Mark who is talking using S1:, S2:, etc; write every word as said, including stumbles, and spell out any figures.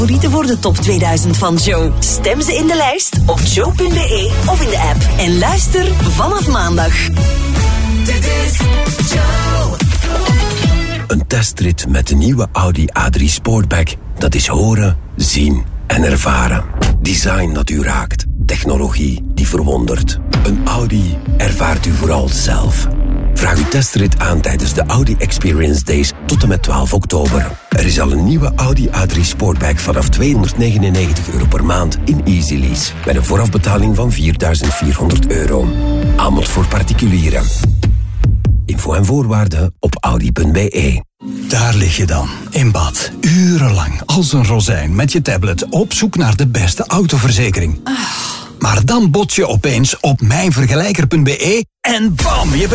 S1: Favorieten voor de top tweeduizend van Joe. Stem ze in de lijst op joe punt be of in de app. En luister vanaf maandag. Dit is Joe.
S2: Een testrit met de nieuwe Audi A drie Sportback. Dat is horen, zien en ervaren. Design dat u raakt. Technologie die verwondert. Een Audi ervaart u vooral zelf. Vraag uw testrit aan tijdens de Audi Experience Days tot en met twaalf oktober. Er is al een nieuwe Audi A drie Sportback vanaf tweehonderdnegenennegentig euro per maand in Easy Lease. Met een voorafbetaling van vierduizend vierhonderd euro. Aanbod voor particulieren. Info en voorwaarden op audi punt be.
S3: Daar lig je dan, in bad, urenlang, als een rozijn met je tablet op zoek naar de beste autoverzekering. Maar dan bots je opeens op mijnvergelijker punt be en bam, je